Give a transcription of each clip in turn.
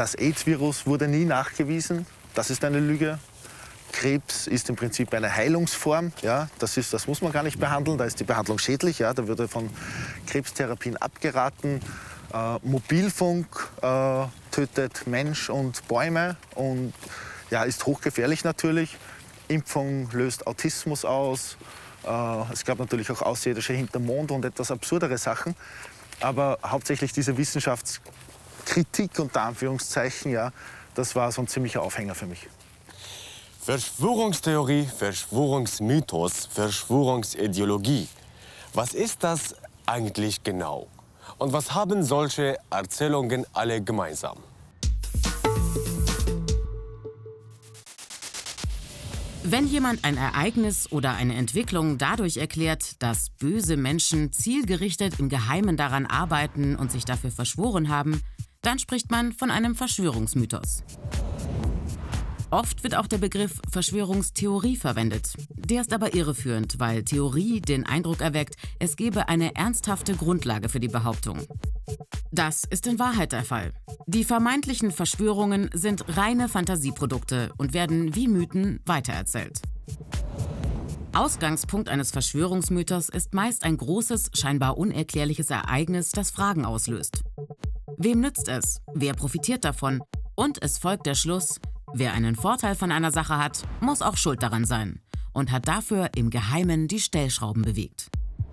Das AIDS-Virus wurde nie nachgewiesen. Das ist eine Lüge. Krebs ist im Prinzip eine Heilungsform. Ja, das muss man gar nicht behandeln. Da ist die Behandlung schädlich. Ja, da würde von Krebstherapien abgeraten. Mobilfunk tötet Mensch und Bäume und ja, ist hochgefährlich natürlich. Impfung löst Autismus aus. Es gab natürlich auch Außerirdische hinterm Mond und etwas absurdere Sachen. Aber hauptsächlich diese Wissenschaftskritik unter Anführungszeichen, ja, das war so ein ziemlicher Aufhänger für mich. Verschwörungstheorie, Verschwörungsmythos, Verschwörungsideologie. Was ist das eigentlich genau? Und was haben solche Erzählungen alle gemeinsam? Wenn jemand ein Ereignis oder eine Entwicklung dadurch erklärt, dass böse Menschen zielgerichtet im Geheimen daran arbeiten und sich dafür verschworen haben, dann spricht man von einem Verschwörungsmythos. Oft wird auch der Begriff Verschwörungstheorie verwendet. Der ist aber irreführend, weil Theorie den Eindruck erweckt, es gebe eine ernsthafte Grundlage für die Behauptung. Das ist in Wahrheit der Fall. Die vermeintlichen Verschwörungen sind reine Fantasieprodukte und werden wie Mythen weitererzählt. Ausgangspunkt eines Verschwörungsmythos ist meist ein großes, scheinbar unerklärliches Ereignis, das Fragen auslöst. Wem nützt es? Wer profitiert davon? Und es folgt der Schluss: Wer einen Vorteil von einer Sache hat, muss auch schuld daran sein und hat dafür im Geheimen die Stellschrauben bewegt.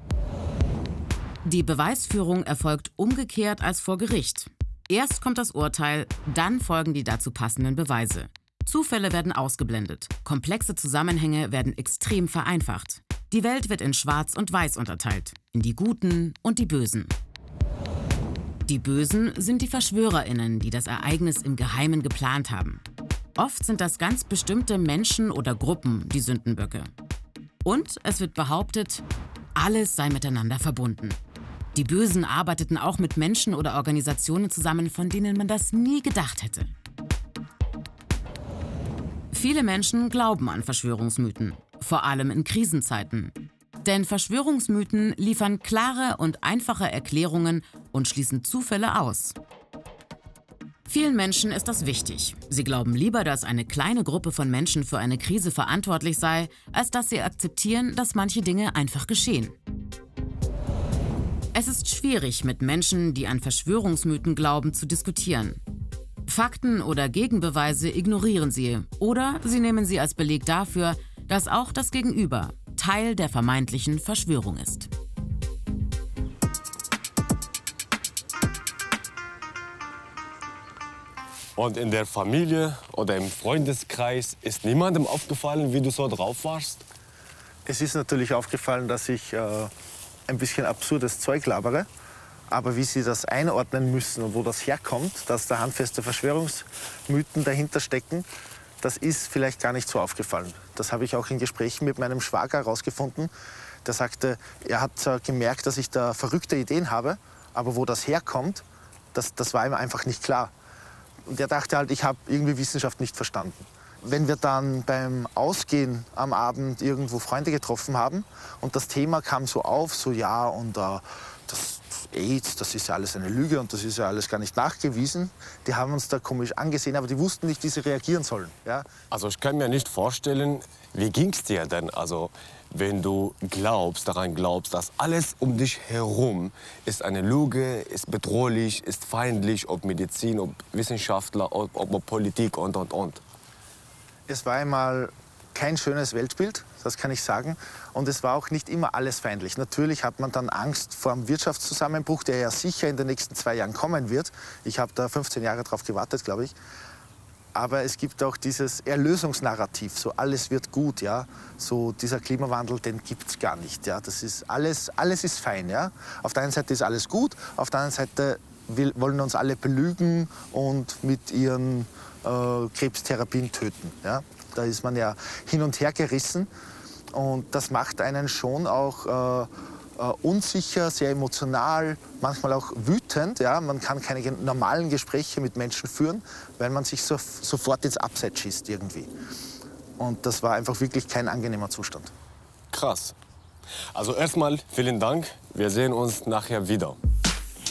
Die Beweisführung erfolgt umgekehrt als vor Gericht. Erst kommt das Urteil, dann folgen die dazu passenden Beweise. Zufälle werden ausgeblendet, komplexe Zusammenhänge werden extrem vereinfacht. Die Welt wird in Schwarz und Weiß unterteilt, in die Guten und die Bösen. Die Bösen sind die VerschwörerInnen, die das Ereignis im Geheimen geplant haben. Oft sind das ganz bestimmte Menschen oder Gruppen die Sündenböcke. Und es wird behauptet, alles sei miteinander verbunden. Die Bösen arbeiteten auch mit Menschen oder Organisationen zusammen, von denen man das nie gedacht hätte. Viele Menschen glauben an Verschwörungsmythen, vor allem in Krisenzeiten. Denn Verschwörungsmythen liefern klare und einfache Erklärungen und schließen Zufälle aus. Vielen Menschen ist das wichtig. Sie glauben lieber, dass eine kleine Gruppe von Menschen für eine Krise verantwortlich sei, als dass sie akzeptieren, dass manche Dinge einfach geschehen. Es ist schwierig, mit Menschen, die an Verschwörungsmythen glauben, zu diskutieren. Fakten oder Gegenbeweise ignorieren sie oder sie nehmen sie als Beleg dafür, dass auch das Gegenüber Teil der vermeintlichen Verschwörung ist. Und in der Familie oder im Freundeskreis ist niemandem aufgefallen, wie du so drauf warst? Es ist natürlich aufgefallen, dass ich ein bisschen absurdes Zeug labere. Aber wie Sie das einordnen müssen und wo das herkommt, dass da handfeste Verschwörungsmythen dahinter stecken, das ist vielleicht gar nicht so aufgefallen. Das habe ich auch in Gesprächen mit meinem Schwager herausgefunden. Der sagte, er hat zwar gemerkt, dass ich da verrückte Ideen habe, aber wo das herkommt, das war ihm einfach nicht klar. Und er dachte halt, ich habe irgendwie Wissenschaft nicht verstanden. Wenn wir dann beim Ausgehen am Abend irgendwo Freunde getroffen haben und das Thema kam so auf, so ja, und das AIDS, das ist ja alles eine Lüge und das ist ja alles gar nicht nachgewiesen. Die haben uns da komisch angesehen, aber die wussten nicht, wie sie reagieren sollen. Ja? Also ich kann mir nicht vorstellen, wie ging's dir denn? Also wenn du daran glaubst, dass alles um dich herum ist eine Lüge, ist bedrohlich, ist feindlich, ob Medizin, ob Wissenschaftler, ob Politik und. Es war einmal kein schönes Weltbild, das kann ich sagen. Und es war auch nicht immer alles feindlich. Natürlich hat man dann Angst vor dem Wirtschaftszusammenbruch, der ja sicher in den nächsten 2 Jahren kommen wird. Ich habe da 15 Jahre drauf gewartet, glaube ich. Aber es gibt auch dieses Erlösungsnarrativ, so alles wird gut, ja. So dieser Klimawandel, den gibt's gar nicht, ja. Das ist alles ist fein, ja. Auf der einen Seite ist alles gut, auf der anderen Seite wollen uns alle belügen und mit ihren Krebstherapien töten, ja. Da ist man ja hin und her gerissen und das macht einen schon auch unsicher, sehr emotional, manchmal auch wütend. Ja? Man kann keine normalen Gespräche mit Menschen führen, weil man sich sofort ins Abseits schießt irgendwie. Und das war einfach wirklich kein angenehmer Zustand. Krass. Also erstmal vielen Dank. Wir sehen uns nachher wieder.